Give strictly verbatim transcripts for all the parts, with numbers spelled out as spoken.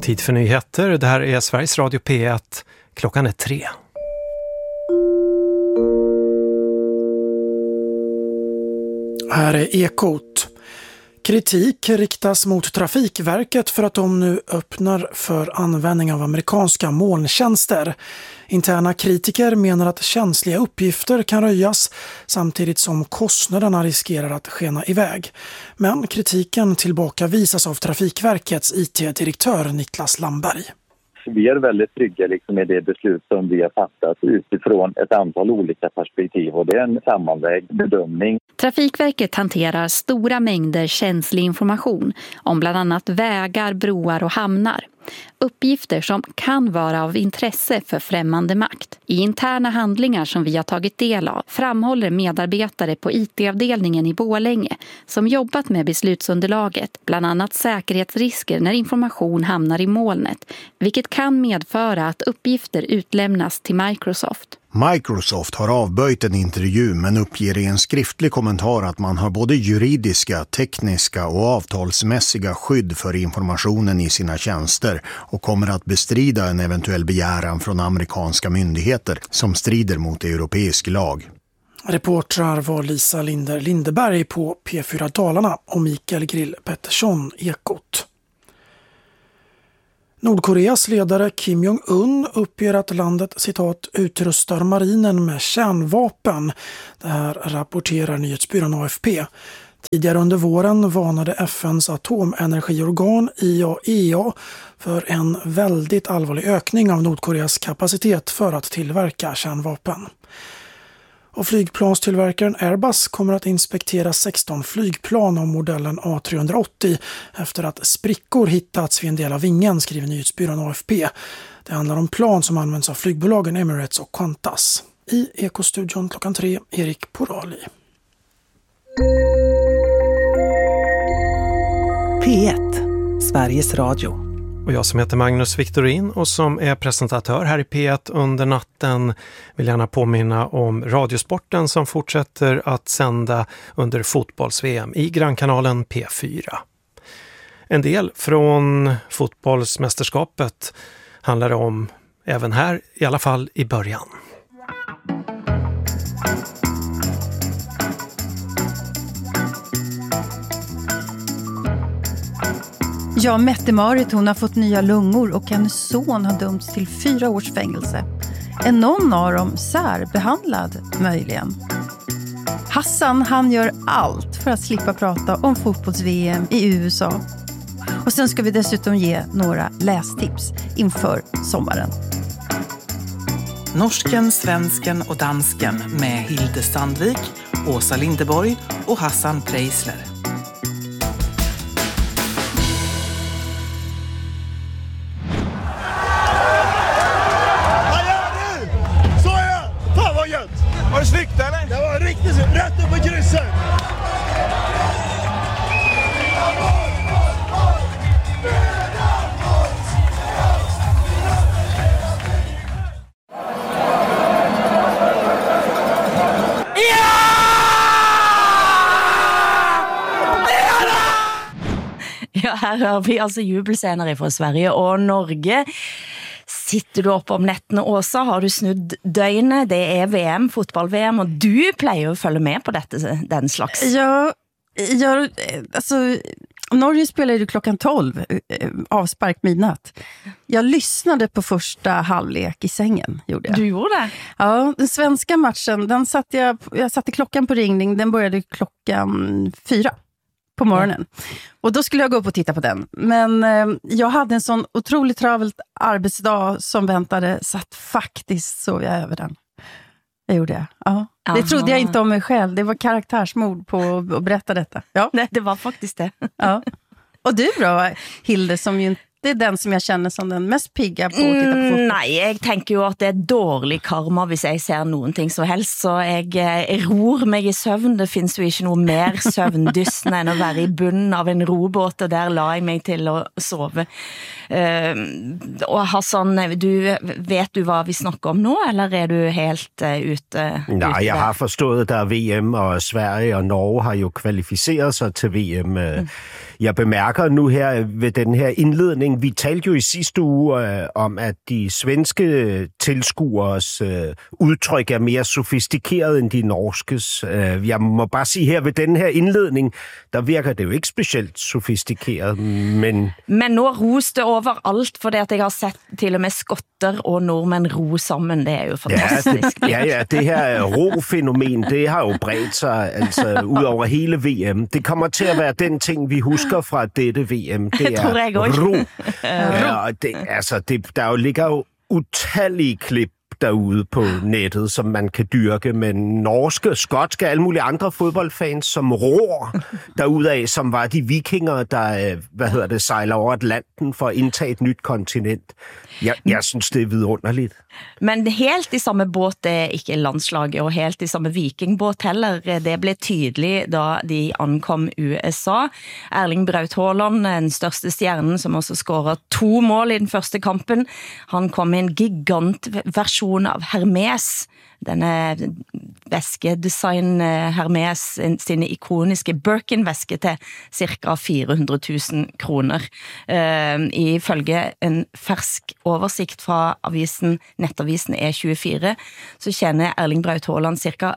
Tid för nyheter. Det här är Sveriges Radio P ett. Klockan är tre. Här är Ekot. Kritik riktas mot Trafikverket för att de nu öppnar för användning av amerikanska molntjänster. Interna kritiker menar att känsliga uppgifter kan röjas samtidigt som kostnaderna riskerar att skena iväg. Men kritiken tillbakavisas av Trafikverkets I T-direktör Niklas Lamberg. Vi är väldigt trygga liksom med det beslut som vi har fattat utifrån ett antal olika perspektiv, och det är en sammanvägd bedömning. Trafikverket hanterar stora mängder känslig information om bland annat vägar, broar och hamnar. Uppgifter som kan vara av intresse för främmande makt. I interna handlingar som vi har tagit del av framhåller medarbetare på I T-avdelningen i Borlänge som jobbat med beslutsunderlaget, bland annat säkerhetsrisker när information hamnar i molnet, vilket kan medföra att uppgifter utlämnas till Microsoft. Microsoft har avböjt en intervju men uppger i en skriftlig kommentar att man har både juridiska, tekniska och avtalsmässiga skydd för informationen i sina tjänster och kommer att bestrida en eventuell begäran från amerikanska myndigheter som strider mot europeisk lag. Reportrar var Lisa Linder Lindeberg på P fyra Dalarna och Mikael Grill Pettersson Ekot. Nordkoreas ledare Kim Jong-un uppger att landet citat utrustar marinen med kärnvapen. Det här rapporterar nyhetsbyrån A F P. Tidigare under våren varnade F N:s atomenergiorgan I A E A för en väldigt allvarlig ökning av Nordkoreas kapacitet för att tillverka kärnvapen. Och flygplanstillverkaren Airbus kommer att inspektera sexton flygplan av modellen A tre åttio efter att sprickor hittats vid en del av vingen, skriver nyhetsbyrån A F P. Det handlar om plan som används av flygbolagen Emirates och Qantas. I Ekostudion klockan tre, Erik Porali. P ett, Sveriges Radio. Och jag som heter Magnus Victorin och som är presentatör här i P ett under natten vill gärna påminna om Radiosporten som fortsätter att sända under fotbolls-V M i grannkanalen P fyra. En del från fotbollsmästerskapet handlar om även här, i alla fall i början. Ja, Mette-Marit, hon har fått nya lungor och hennes son har dömts till fyra års fängelse. Är någon av dem särbehandlad möjligen? Hassan, han gör allt för att slippa prata om fotbolls-V M i U S A. Och sen ska vi dessutom ge några lästips inför sommaren. Norsken, svensken och dansken med Hilde Sandvik, Åsa Lindeborg och Hassan Preisler. Var det snyggt eller? Det var riktigt snyggt, rätt upp på krysset! Ja, här hör vi alltså jubelscener från Sverige och Norge. Sitter du upp om nätten, Åsa, har du snudd døgnet, det är V M, fotboll-V M, och du plejer att följa med på detta, den slags. Ja, jag, alltså, Norge spelade ju klockan tolv, avspark midnatt. Jag lyssnade på första halvlek i sängen, gjorde jag. Du gjorde det? Ja, den svenska matchen, den satte jag, jag satte klockan på ringning, den började klockan fyra på morgonen. Ja. Och då skulle jag gå upp och titta på den. Men eh, jag hade en sån otroligt travelt arbetsdag som väntade, så att faktiskt sov jag över den. Det gjorde jag. Ja. Det trodde jag inte om mig själv. Det var karaktärsmord på att berätta detta. Ja. Nej, det var faktiskt det. Ja. Och du bra, Hilde, som ju inte det är den som jag känner som den mest pigga på att titta på fotboll. Nej, jeg tenker jo at det er dårlig karma hvis jeg ser noen ting så helst, så jeg, jeg ror meg i søvn. Det finnes jo ikke noe mer søvndyssende enn å være i bunnen av en robåt, og der la jeg meg til å sove. Uh, og Hassan, du, vet du hva vi snakker om nå, eller er du helt uh, ute? Nej, jeg har forstået, at der er V M, og Sverige og Norge har jo kvalificeret sig til V M uh, mm. Jeg bemærker nu her ved den her indledning, vi talte jo i sidste uge øh, om, at de svenske tilskuers øh, udtryk er mere sofistikeret end de norskes. Øh, jeg må bare sige her ved den her indledning, der virker det jo ikke specielt sofistikeret, men... Men nu ros det overalt, for det at jeg har sett til og med skotter og nordmænd ro sammen, det er jo fantastisk. Ja, det, ja, ja, det her ro-fænomen, det har jo bredt sig altså, ud over hele V M. Det kommer til at være den ting, vi husker fra dette V M. Det er ro. Ja, og det, altså, det, der jo ligger jo utallige klip derude på nettet, som man kan dyrke, men norske, skotske, alle mulige andre fodboldfans, som ror derudaf, som var de vikinger, der, hvad hedder det, sejler over Atlanten for at indtage et nyt kontinent. Jeg, jeg synes, det er vidunderligt. Men helt i samme båt er ikke landslaget, og helt i samme vikingbåt heller. Det blev tydeligt, da de ankom U S A. Erling Braut Haaland, den største stjernen, som også scoret to mål i den første kampen. Han kom i en gigantversion av Hermes, denne væskedesign Hermes, sine ikoniske Birkin-væske til cirka fire hundrede tusind kroner. Uh, ifølge en fersk oversigt fra avisen, nettavisen E tjuefire, så tjener Erling Braut Haaland cirka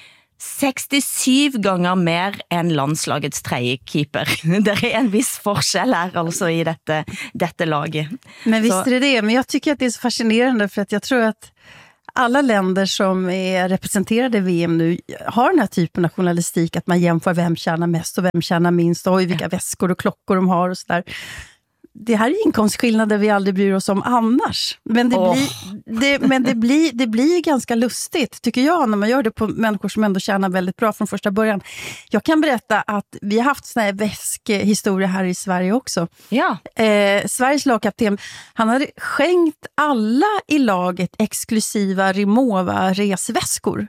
sekstisju ganger mer end landslagets tredje keeper. Det er en viss forskjell her altså i dette, dette laget. Men visst är det det, men jag tycker att det är så fascinerande för att jag tror att alla länder som är representerade i V M nu har den här typen av journalistik, att man jämför vem tjänar mest och vem tjänar minst och vilka väskor och klockor de har och så där. Det här är inkomstskillnader vi aldrig bryr oss om annars. Men det, oh. blir, det, men det, blir, det blir ganska lustigt, tycker jag, när man gör det på människor som ändå tjänar väldigt bra från första början. Jag kan berätta att vi har haft såna här väskhistoria här i Sverige också. Ja. Eh, Sveriges lagkapten, han hade skänkt alla i laget exklusiva Rimowa-resväskor.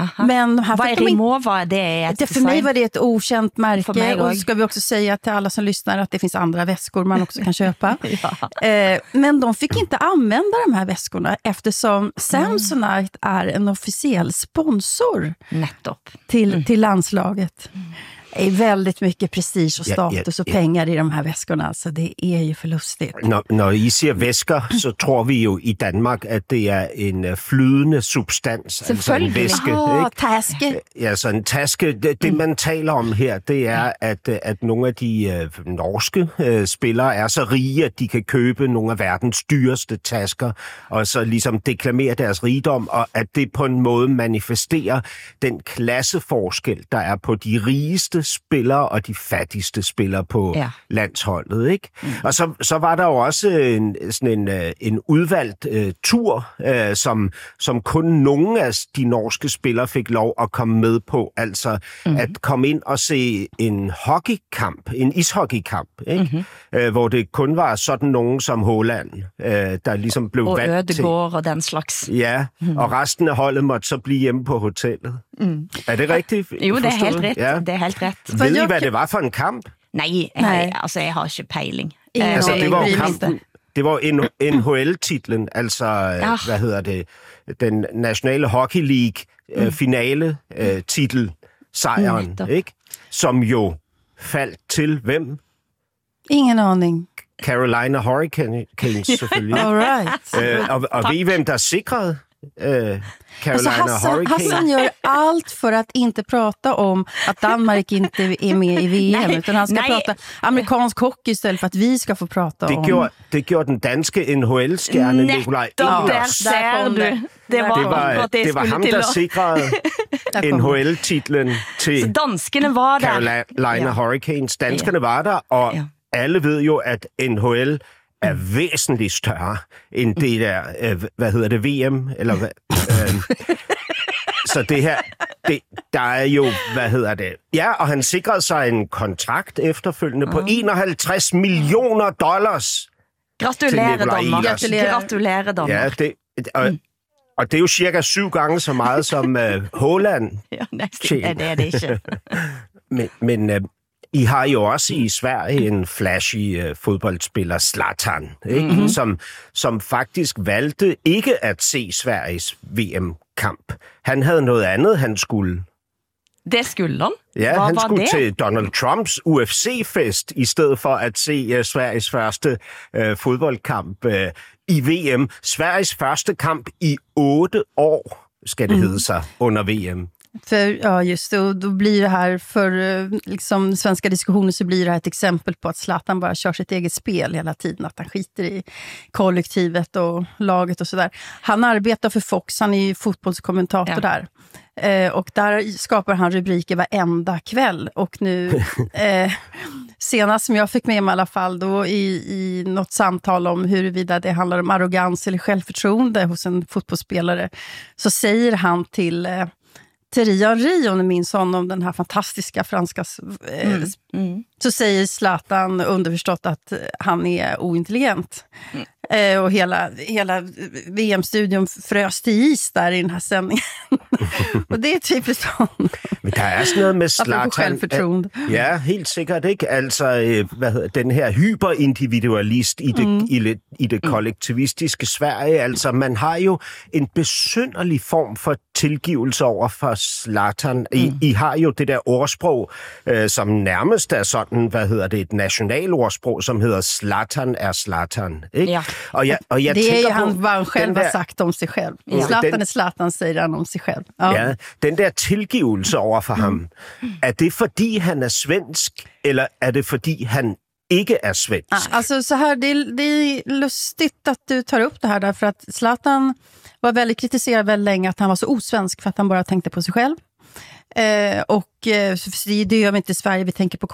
Men här vad är Rimowa? Det är ett det, för mig var det ett okänt märke. Och så ska vi också säga till alla som lyssnar att det finns andra väskor man också kan köpa. Ja. Eh, men de fick inte använda de här väskorna eftersom Samsonite är en officiell sponsor Nettopp. Till, mm. till landslaget. Mm. Det är väldigt mycket prestige och status ja, ja, ja. och pengar i de här väskorna, så det är ju förlustigt. Når, når I siger væsker, så tror vi jo i Danmark, at det er en flydende substans. Altså en væske. Åh, oh, taske. Ja, så en taske. Det, det man taler om her, det er, at, at nogle af de øh, norske øh, spillere er så rige, at de kan købe nogle af verdens dyreste tasker, og så ligesom deklamere deres rigdom, og at det på en måde manifesterer den klasseforskel, der er på de rigeste spillere og de fattigste spillere på ja. landsholdet, ikke? Mm. Og så, så var der jo også en, sådan en, en udvalgt uh, tur, uh, som, som kun nogle af de norske spillere fik lov at komme med på. Altså mm-hmm. at komme ind og se en hockeykamp, en ishockeykamp, ikke? Mm-hmm. Uh, hvor det kun var sådan nogen som Haaland, uh, der ligesom blev og valgt til. Og og den slags. Ja, mm-hmm. og resten af holdet måtte så blive hjemme på hotellet. Mm. Er det rigtigt? Jo, det er helt ret. Ja. Det er helt ret. Ved I, hvad det var for en kamp? Nej, jeg, Nej. altså jeg har ikke pejling. Altså, det var jo kampen. Det var N H L-titlen, altså, ja. hvad hedder det, den nationale Hockey League mm. finale uh, titel, sejren, mm. ikke? Som jo faldt til hvem? Ingen aning. Carolina Hurricanes, selvfølgelig. All right. Uh, og og ved I, hvem der sikrede? Uh, Carolina alltså Hassan, Hassan gör allt för att inte prata om att Danmark inte är med i V M, nej, utan han ska nej. prata amerikansk hockey istället för att vi ska få prata det om... Gjorde, det gjorde den danske N H L-stjerne Nikolaj Englers. Ja, där kom det. Det var, det var, det var ham, der sikrede N H L-titlen til så danskene var der. Carolina ja. Hurricanes. Danskerne ja. var der, og ja. alle ved jo, at N H L er væsentligt større end det der, øh, hvad hedder det, V M, eller hvad? øh, så det her, det, der er jo, hvad hedder det? Ja, og han sikrede sig en kontrakt efterfølgende mm. på enoghalvtreds millioner dollars. Gratulerer Danmark. Gratulerer Danmark. Ja, det, og, mm. og det er jo cirka syv gange så meget som øh, Haaland. Ja, næsten, ja, det er det ikke. men, men øh, I har jo også i Sverige en flashy uh, fodboldspiller, Zlatan, ikke? Mm-hmm. Som, som faktisk valgte ikke at se Sveriges V M-kamp. Han havde noget andet, han skulle. Det skulle han. Ja, Hvad han var skulle det? til Donald Trumps U F C-fest, i stedet for at se uh, Sveriges første uh, fodboldkamp uh, i V M. Sveriges første kamp i otte år, skal det mm. hedde sig, under V M. För, ja, just det. Och då blir det här, för liksom, svenska diskussioner så blir det här ett exempel på att Zlatan bara kör sitt eget spel hela tiden. Att han skiter i kollektivet och laget och sådär. Han arbetar för Fox, han är ju fotbollskommentator ja. där. Eh, och där skapar han rubriker varenda kväll. Och nu, eh, senast som jag fick med mig i alla fall, då i, i något samtal om huruvida det handlar om arrogans eller självförtroende hos en fotbollsspelare, så säger han till... Eh, Thierry Henry, om ni minns honom, den här fantastiska franska, eh, mm. Mm. så säger Zlatan underförstått att han är ointelligent. Mm. Eh, och hela, hela V M-studion frös till is där i den här sändningen. Och det är typiskt sånt. Men der er sådan noget med Zlatan. Ja, helt sikkert, ikke? Altså, hvad hedder, den her hyperindividualist i det, mm. i, det, i det kollektivistiske Sverige. Altså, man har jo en besynderlig form for tilgivelse over for Zlatan. I, mm. I har jo det der ordsprog, øh, som nærmest er sådan, hvad hedder det, et nationalordsprog, som hedder Zlatan er Zlatan, ikke? Ja. Och jag, och jag det är ju han vad han själv där, har sagt om sig själv. Ja. Zlatan den, är Zlatan, säger han om sig själv. Ja. Ja, den där tillgivelse over for mm. ham, är det fordi han är svensk, eller är det fordi han inte är svensk? Ja, alltså så här, det är, det är lustigt att du tar upp det här, därför att Zlatan var väldigt kritiserad väldigt länge att han var så osvensk för att han bara tänkte på sig själv. Eh, och eh, det gör vi inte i Sverige, vi tänker på